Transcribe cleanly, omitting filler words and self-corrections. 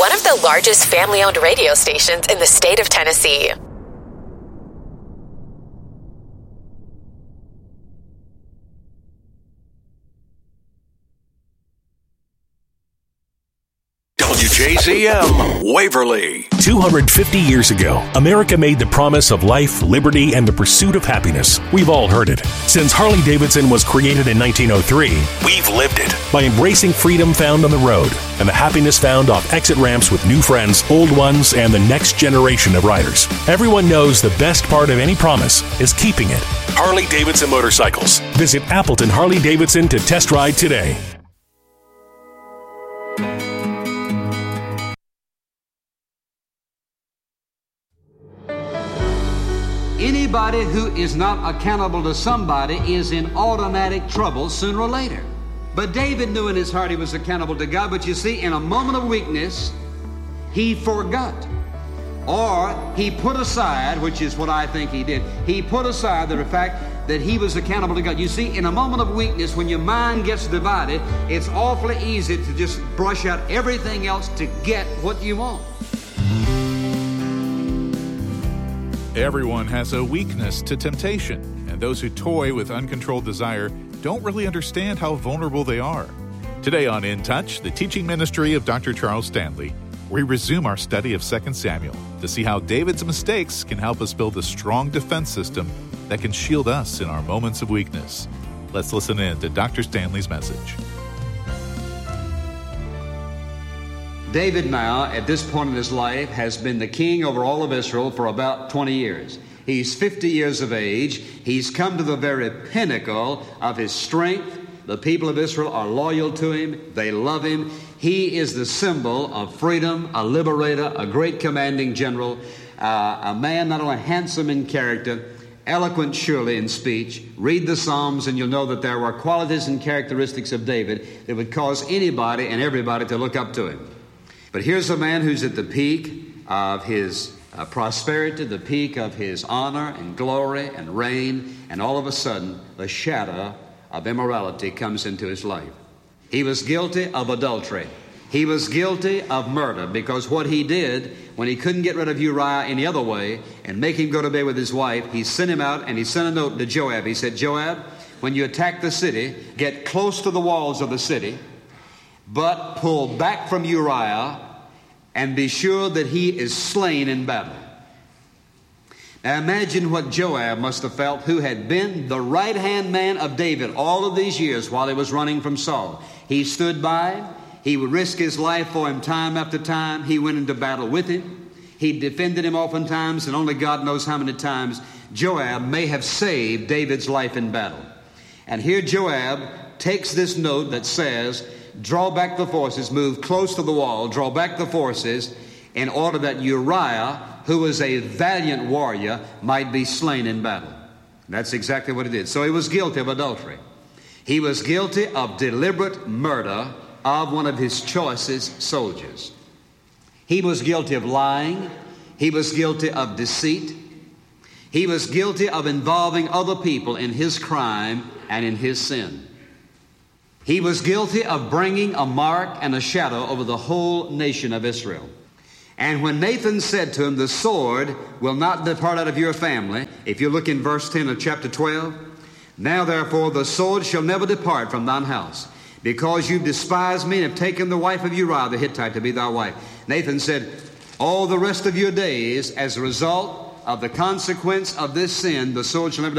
one of the largest family-owned radio stations in the state of Tennessee. WJZM, Waverly. 250 years ago, America made the promise of life, liberty, and the pursuit of happiness. We've all heard it. Since Harley-Davidson was created in 1903, we've lived it by embracing freedom found on the road and the happiness found off exit ramps with new friends, old ones, and the next generation of riders. Everyone knows the best part of any promise is keeping it. Harley-Davidson Motorcycles. Visit Appleton Harley-Davidson to test ride today. Anybody who is not accountable to somebody is in automatic trouble sooner or later. But David knew in his heart he was accountable to God, but you see, in a moment of weakness, he forgot. Or he put aside, which is what I think he did, he put aside the fact that he was accountable to God. You see, in a moment of weakness, when your mind gets divided, it's awfully easy to just brush out everything else to get what you want. Everyone has a weakness to temptation, and those who toy with uncontrolled desire don't really understand how vulnerable they are. Today on In Touch, the teaching ministry of Dr. Charles Stanley, we resume our study of 2 Samuel to see how David's mistakes can help us build a strong defense system that can shield us in our moments of weakness. Let's listen in to Dr. Stanley's message. David now, at this point in his life, has been the king over all of Israel for about 20 years. He's 50 years of age. He's come to the very pinnacle of his strength. The people of Israel are loyal to him. They love him. He is the symbol of freedom, a liberator, a great commanding general, a man not only handsome in character, eloquent surely in speech. Read the Psalms and you'll know that there were qualities and characteristics of David that would cause anybody and everybody to look up to him. But here's a man who's at the peak of his prosperity, the peak of his honor and glory and reign, and all of a sudden the shadow of immorality comes into his life. He was guilty of adultery. He was guilty of murder, because what he did when he couldn't get rid of Uriah any other way and make him go to bed with his wife, he sent him out and he sent a note to Joab. He said, Joab, when you attack the city, get close to the walls of the city, but pull back from Uriah and be sure that he is slain in battle. Now imagine what Joab must have felt, who had been the right-hand man of David all of these years while he was running from Saul. He stood by him. He would risk his life for him time after time. He went into battle with him. He defended him oftentimes, and only God knows how many times Joab may have saved David's life in battle. And here Joab takes this note that says, draw back the forces, move close to the wall, draw back the forces in order that Uriah, who was a valiant warrior, might be slain in battle. That's exactly what he did. So he was guilty of adultery. He was guilty of deliberate murder of one of his choicest soldiers. He was guilty of lying. He was guilty of deceit. He was guilty of involving other people in his crime and in his sin. He was guilty of bringing a mark and a shadow over the whole nation of Israel. And when Nathan said to him, the sword will not depart out of your family, if you look in verse 10 of chapter 12, now therefore the sword shall never depart from thine house, because you despised me and have taken the wife of Uriah the Hittite to be thy wife. Nathan said, all the rest of your days, as a result of the consequence of this sin, the sword shall never